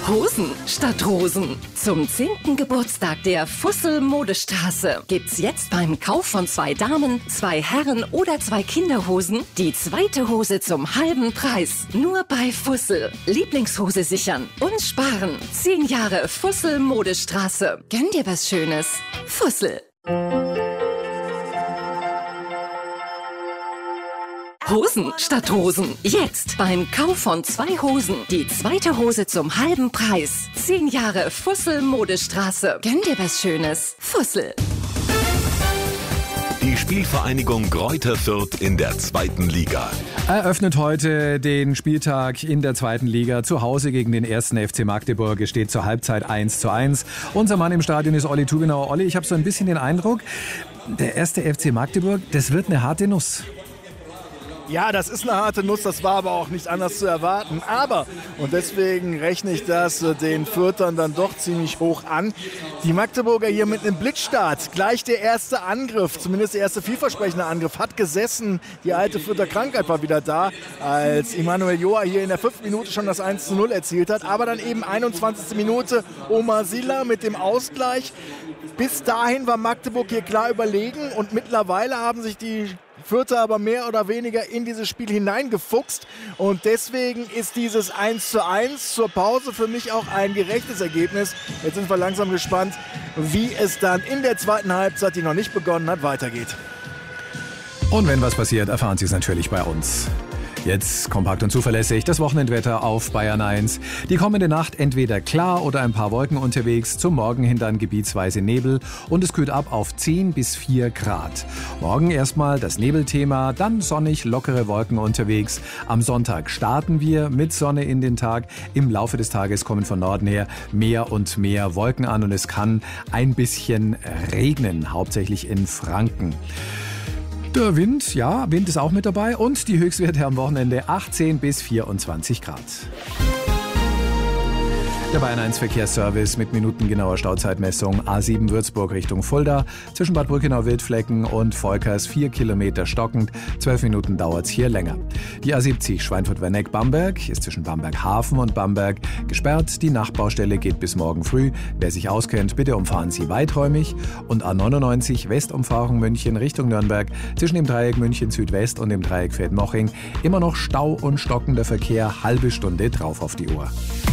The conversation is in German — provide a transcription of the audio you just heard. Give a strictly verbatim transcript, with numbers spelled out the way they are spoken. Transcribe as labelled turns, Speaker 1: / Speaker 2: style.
Speaker 1: Hosen statt Rosen. Zum zehnten Geburtstag der Fussel Modestraße gibt's jetzt beim Kauf von zwei Damen, zwei Herren oder zwei Kinderhosen die zweite Hose zum halben Preis. Nur bei Fussel. Lieblingshose sichern und sparen. Zehn Jahre Fussel Modestraße. Gönn dir was Schönes. Fussel. Hosen statt Rosen. Jetzt beim Kauf von zwei Hosen die zweite Hose zum halben Preis. Zehn Jahre Fussel Modestraße. Gönn dir was Schönes. Fussel.
Speaker 2: Die Spielvereinigung Greuther Fürth in der zweiten Liga
Speaker 3: eröffnet heute den Spieltag in der zweiten Liga. Zu Hause gegen den ersten F C Magdeburg. Es steht zur Halbzeit eins zu eins. Unser Mann im Stadion ist Olli Tugenauer. Olli, ich habe so ein bisschen den Eindruck, der erste F C Magdeburg, das wird eine harte Nuss.
Speaker 4: Ja, das ist eine harte Nuss, das war aber auch nicht anders zu erwarten. Aber, und deswegen rechne ich das den Fürthern dann doch ziemlich hoch an, die Magdeburger hier mit einem Blitzstart. Gleich der erste Angriff, zumindest der erste vielversprechende Angriff, hat gesessen. Die alte Fürther Krankheit war wieder da, als Emanuel Joa hier in der fünften Minute schon das eins zu null erzielt hat. Aber dann eben einundzwanzigste Minute Omar Silla mit dem Ausgleich. Bis dahin war Magdeburg hier klar überlegen und mittlerweile haben sich die Fürther aber mehr oder weniger in dieses Spiel hineingefuchst und deswegen ist dieses eins zu eins zur Pause für mich auch ein gerechtes Ergebnis. Jetzt sind wir langsam gespannt, wie es dann in der zweiten Halbzeit, die noch nicht begonnen hat, weitergeht.
Speaker 3: Und wenn was passiert, erfahren Sie es natürlich bei uns. Jetzt kompakt und zuverlässig das Wochenendwetter auf Bayern eins. Die kommende Nacht entweder klar oder ein paar Wolken unterwegs, zum Morgen hin dann gebietsweise Nebel und es kühlt ab auf zehn bis vier Grad. Morgen erstmal das Nebelthema, dann sonnig, lockere Wolken unterwegs. Am Sonntag starten wir mit Sonne in den Tag. Im Laufe des Tages kommen von Norden her mehr und mehr Wolken an und es kann ein bisschen regnen, hauptsächlich in Franken. Der Wind, ja, Wind ist auch mit dabei und die Höchstwerte am Wochenende achtzehn bis vierundzwanzig Grad. Der Bayern eins Verkehrsservice mit minutengenauer Stauzeitmessung A sieben Würzburg Richtung Fulda. Zwischen Bad Brückenau-Wildflecken und Volkers vier Kilometer stockend. zwölf Minuten dauert's hier länger. Die A siebzig Schweinfurt-Werneck-Bamberg ist zwischen Bamberg-Hafen und Bamberg gesperrt. Die Nachbaustelle geht bis morgen früh. Wer sich auskennt, bitte umfahren Sie weiträumig. Und A neunundneunzig Westumfahrung München Richtung Nürnberg. Zwischen dem Dreieck München Südwest und dem Dreieck Feldmoching immer noch Stau und stockender Verkehr. Halbe Stunde drauf auf die Uhr.